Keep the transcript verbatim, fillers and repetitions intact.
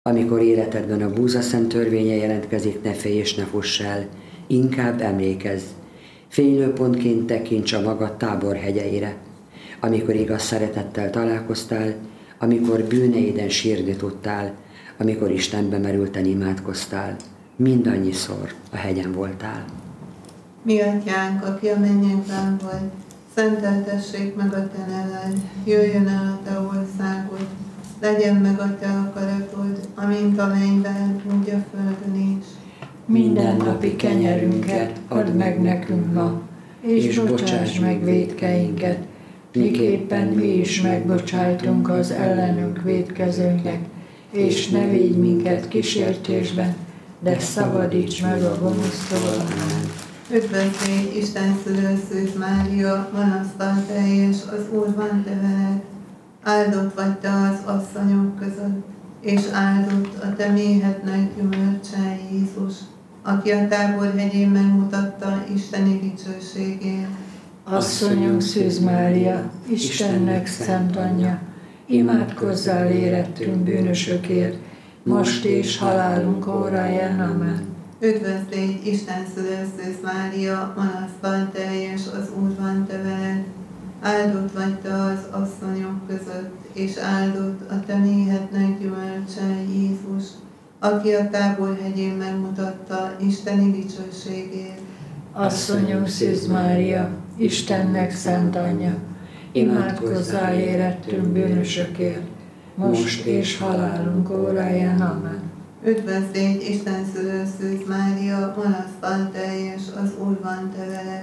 Amikor életedben a búzaszem törvénye jelentkezik, ne félj és ne fuss el, inkább emlékezz. Fénylőpontként tekints a magad Tábor hegyeire. Amikor igaz szeretettel találkoztál, amikor bűneiden sírni tudtál, amikor Istenbe merülten imádkoztál, mindannyiszor a hegyen voltál. Mi atyánk, aki a mennyekben vagy, szenteltessék meg a te neved, jöjjön el a te országod, legyen meg a te akaratod, amint a mennyben, úgy a földön is. Mindennapi kenyerünket add meg nekünk ma, és, és bocsáss meg vétkeinket, miképpen mi is megbocsájtunk az ellenünk vétkezőnknek, és ne védj minket kísértésben, de szabadíts meg a gonosztól. Üdvözlégy, Isten szülőszűz Mária, manasztal teljes, az Úr van te veled. Áldott vagy te az asszonyok között, és áldott a te méhednek gyümölcse, Jézus, aki a Tábor hegyén megmutatta Isteni dicsőségét. Asszonyunk Szűz Mária, Istennek szent anyja, imádkozzál érettünk bűnösökért, most és halálunk óráján. Amen. Üdvözlégy, Isten szülőszűz Mária, manasztal teljes, az Úr van te veled. Áldott vagy te az asszonyok között, és áldott a te méhednek gyümölcse, Jézus, aki a Tábor hegyén megmutatta Isteni dicsőségét. Asszonyunk Szűz Mária, Istennek szent anyja, imádkozzál érettünk bűnösökért, most és halálunk óráján. Amen. Üdvözlégy, Isten szülőszűz Mária, manasztal teljes, az Úr van te veled.